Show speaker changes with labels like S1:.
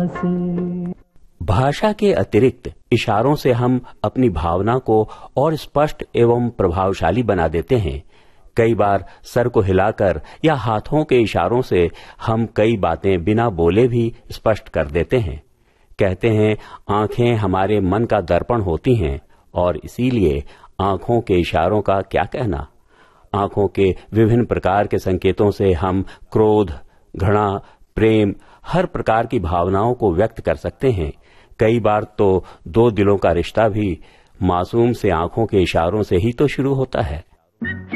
S1: से।
S2: भाषा के अतिरिक्त इशारों से हम अपनी भावना को और स्पष्ट एवं प्रभावशाली बना देते हैं। कई बार सर को हिलाकर या हाथों के इशारों से हम कई बातें बिना बोले भी स्पष्ट कर देते हैं। कहते हैं आंखें हमारे मन का दर्पण होती हैं और इसीलिए आंखों के इशारों का क्या कहना। आंखों के विभिन्न प्रकार के संकेतों से हम क्रोध, घृणा, प्रेम, हर प्रकार की भावनाओं को व्यक्त कर सकते हैं। कई बार तो दो दिलों का रिश्ता भी मासूम से आंखों के इशारों से ही तो शुरू होता है।